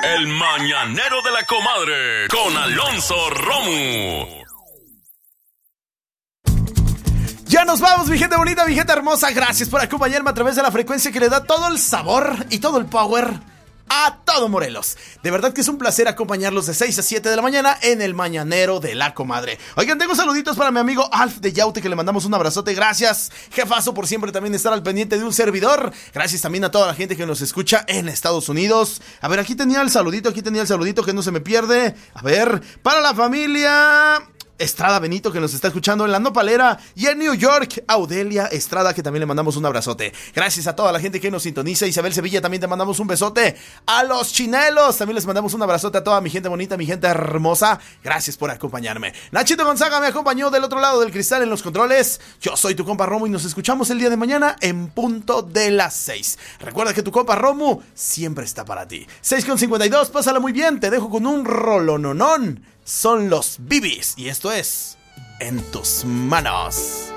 El Mañanero de la Comadre, con Alonso Romo. Ya nos vamos, mi gente bonita, mi gente hermosa. Gracias por acompañarme a través de la frecuencia que le da todo el sabor y todo el power a todo Morelos. De verdad que es un placer acompañarlos de 6 a 7 de la mañana en el Mañanero de la Comadre. Oigan, tengo saluditos para mi amigo Alf de Yaute, que le mandamos un abrazote. Gracias, jefazo, por siempre también estar al pendiente de un servidor. Gracias también a toda la gente que nos escucha en Estados Unidos. A ver, aquí tenía el saludito que no se me pierde. A ver, para la familia Estrada Benito, que nos está escuchando en la Nopalera, y en New York, Audelia Estrada, que también le mandamos un abrazote. Gracias a toda la gente que nos sintoniza. Isabel Sevilla, también te mandamos un besote. A los chinelos, también les mandamos un abrazote a toda mi gente bonita, mi gente hermosa. Gracias por acompañarme. Nachito Gonzaga me acompañó del otro lado del cristal en los controles. Yo soy tu compa Romo y nos escuchamos el día de mañana en punto de las 6. Recuerda que tu compa Romo siempre está para ti. 6:52, pásala muy bien. Te dejo con un rolononón. Son los Bibis y esto es En tus manos.